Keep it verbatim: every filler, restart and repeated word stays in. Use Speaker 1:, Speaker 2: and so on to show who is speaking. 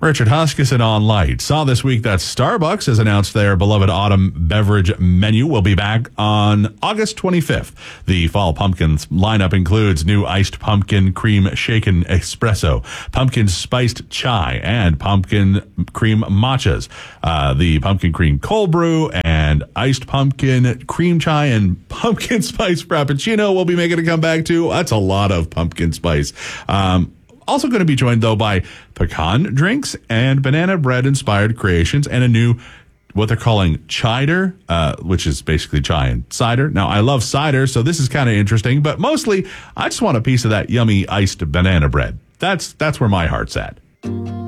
Speaker 1: Richard Huskisson on Light. Saw this week that Starbucks has announced their beloved autumn beverage menu will be back on August twenty-fifth. The fall pumpkins lineup includes new iced pumpkin cream shaken espresso, pumpkin spiced chai, and pumpkin cream matchas. Uh, the pumpkin cream cold brew and iced pumpkin cream chai and pumpkin spice frappuccino will be making a comeback too. That's a lot of pumpkin spice. Um, Also going to be joined, though, by pecan drinks and banana bread-inspired creations and a new, what they're calling chider, uh, which is basically chai and cider. Now, I love cider, so this is kind of interesting, but mostly I just want a piece of that yummy iced banana bread. That's that's where my heart's at.